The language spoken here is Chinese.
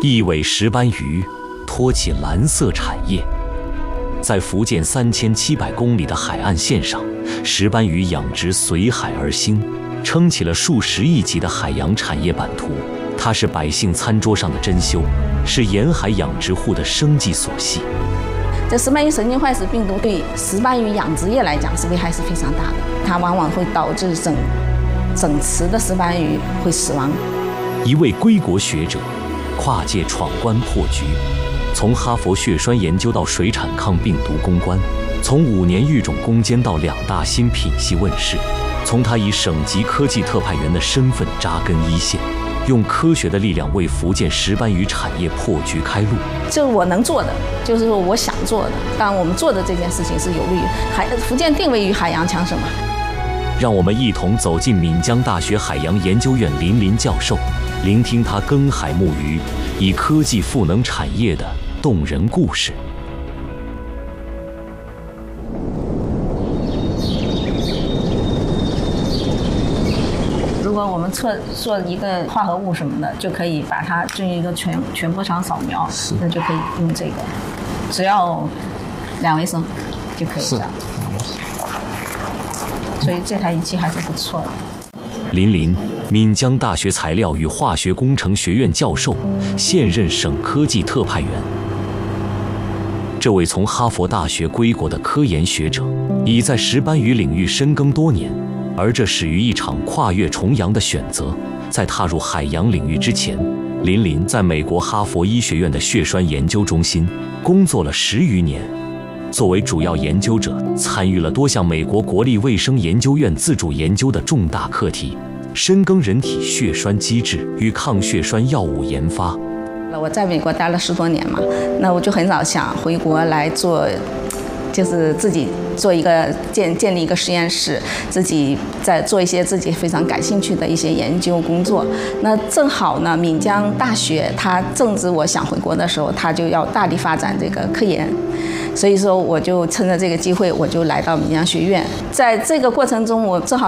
一尾石斑鱼托起蓝色产业。在福建3700公里的海岸线上，石斑鱼养殖随海而兴，撑起了数十亿级的海洋产业版图。它是百姓餐桌上的珍馐，是沿海养殖户的生计所系。 这石斑鱼神经坏死病毒对石斑鱼养殖业来讲是危害是非常大的，它往往会导致整池的石斑鱼会死亡。 一位归国学者跨界闯关破局，从哈佛血栓研究到水产抗病毒攻关，从5年育种攻坚到2大新品系问世，从他以省级科技特派员的身份扎根一线，用科学的力量为福建石斑鱼产业破局开路。 这我能做的，就是说我想做的。当然，我们做的这件事情是有利于福建定位于海洋强省嘛。 让我们一同走进闽江大学海洋研究院林林教授，聆听他耕海牧鱼、以科技赋能产业的动人故事。 如果我们做一个化合物什么的，就可以把它进行一个全波长扫描，那就可以用这个，只要2微升就可以这样。所以这台仪器还是不错的。 林林，闽江大学材料与化学工程学院教授，现任省科技特派员。这位从哈佛大学归国的科研学者，已在石斑鱼领域深耕多年。而这始于一场跨越重洋的选择。在踏入海洋领域之前，林林在美国哈佛医学院的血栓研究中心工作了10余年。作为主要研究者，参与了多项美国国立卫生研究院自主研究的重大课题，深耕人体血栓机制与抗血栓药物研发。 我在美国待了10多年嘛，那我就很早想回国来做，就是自己做一个建立一个实验室，自己在做一些自己非常感兴趣的一些研究工作。那正好呢，闽江大学它正值我想回国的时候，它就要大力发展这个科研，所以说我就趁着这个机会，我就来到闽江学院。在这个过程中，我正好